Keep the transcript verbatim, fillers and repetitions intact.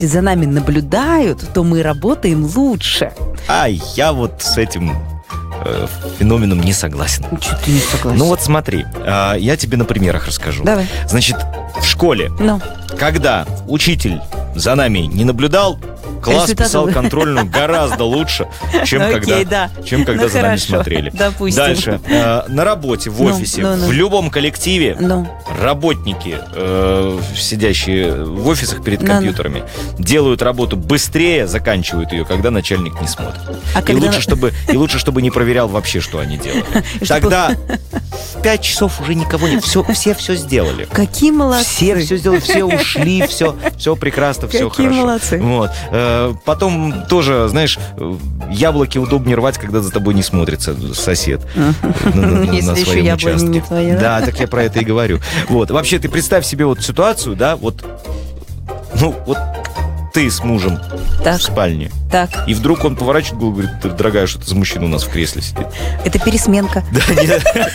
за нами наблюдают, то мы работаем лучше. А я вот с этим э, феноменом не согласен. Чего ты не согласен? Ну вот смотри, э, я тебе на примерах расскажу. Давай. Значит, в школе, Ну. когда учитель за нами не наблюдал, класс Результаты писал были. контрольную гораздо лучше, чем Ну, когда, окей, да. чем когда Ну, за нами хорошо. смотрели. Допустим. Дальше. э, на работе, в Ну, офисе, ну, ну. в любом коллективе Ну. работники, э, сидящие в офисах перед Ну, компьютерами, делают работу быстрее, заканчивают ее, когда начальник не смотрит. А И, когда- лучше, чтобы, и лучше, чтобы не проверял вообще, что они делают. И чтобы- Тогда в пять часов уже никого нет. Все, все все сделали. Какие молодцы. Все все сделали, все ушли, все, все прекрасно, все Какие хорошо. молодцы. Вот. Э, Потом тоже, знаешь, э, яблоки удобнее рвать, когда за тобой не смотрится сосед на, на- на Если еще своем яблони участке. не твои, да? Да, так я про это и говорю. Вот. Вообще, ты представь себе вот ситуацию, да, вот, ну, вот ты с мужем Так. в спальне, Так, и вдруг он поворачивает голову и говорит: дорогая, что ты за мужчина у нас в кресле сидит? это пересменка. Да, нет.